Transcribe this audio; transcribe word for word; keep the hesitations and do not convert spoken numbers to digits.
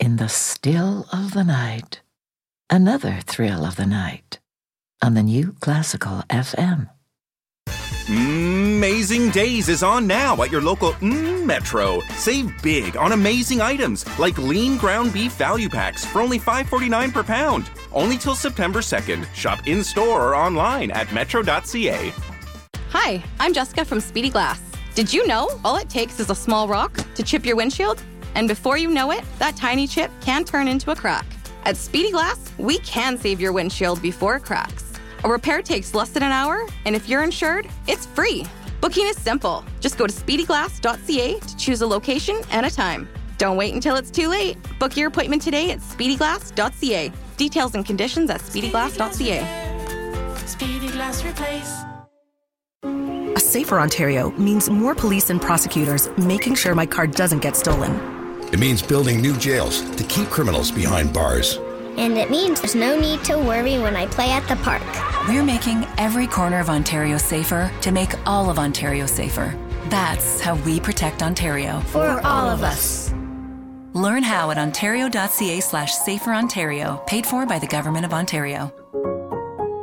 in the still of the night. Another thrill of the night on the new Classical F M. Amazing Days is on now at your local mm, Metro. Save big on amazing items like lean ground beef value packs for only five forty-nine per pound. Only till September second. Shop in-store or online at metro dot c a. Hi, I'm Jessica from Speedy Glass. Did you know all it takes is a small rock to chip your windshield? And before you know it, that tiny chip can turn into a crack. At Speedy Glass, we can save your windshield before it cracks. A repair takes less than an hour, and if you're insured, it's free. Booking is simple. Just go to speedy glass dot c a to choose a location and a time. Don't wait until it's too late. Book your appointment today at speedy glass dot c a. Details and conditions at speedy glass dot c a. Speedy Glass Replace. A safer Ontario means more police and prosecutors making sure my car doesn't get stolen. It means building new jails to keep criminals behind bars. And it means there's no need to worry when I play at the park. We're making every corner of Ontario safer to make all of Ontario safer. That's how we protect Ontario. For all of us. Learn how at ontario dot c a slash safer Ontario, paid for by the Government of Ontario.